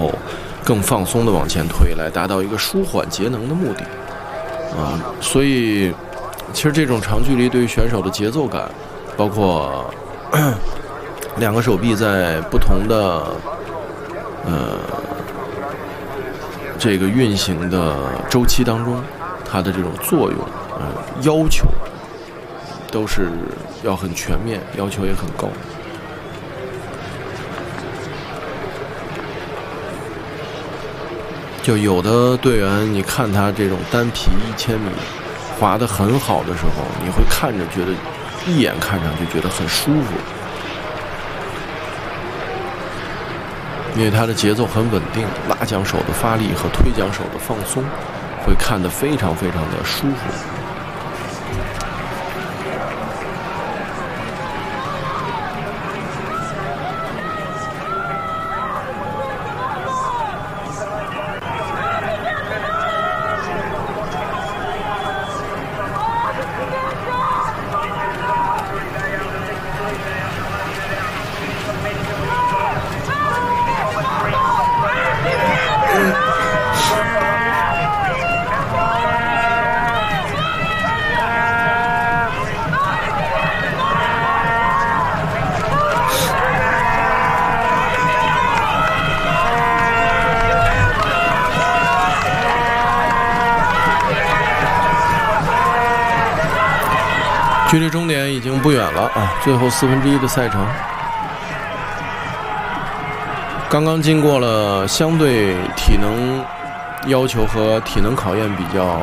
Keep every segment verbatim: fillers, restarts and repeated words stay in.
后更放松的往前推，来达到一个舒缓节能的目的啊。所以其实这种长距离对于选手的节奏感，包括两个手臂在不同的呃这个运行的周期当中，它的这种作用呃要求都是要很全面，要求也很高。就有的队员，你看他这种单皮一千米滑得很好的时候，你会看着觉得一眼看上去觉得很舒服，因为他的节奏很稳定，拉桨手的发力和推桨手的放松，会看得非常非常的舒服。距离终点已经不远了啊！最后四分之一的赛程，刚刚经过了相对体能要求和体能考验比较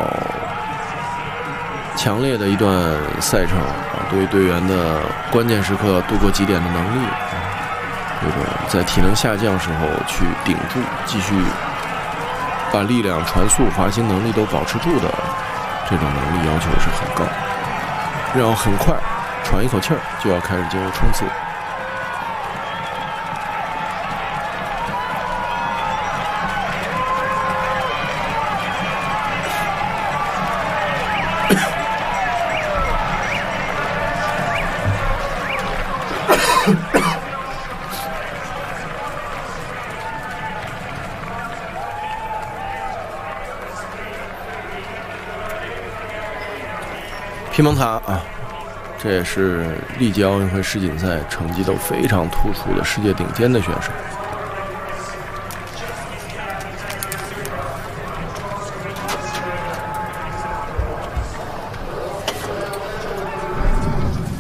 强烈的一段赛程啊，对于队员的关键时刻度过极点的能力，这种在体能下降时候去顶住，继续把力量传速、滑行能力都保持住的这种能力要求是很高。然后很快喘一口气儿就要开始进入冲刺。皮蒙塔啊，这也是历届奥运会世锦赛成绩都非常突出的世界顶尖的选手。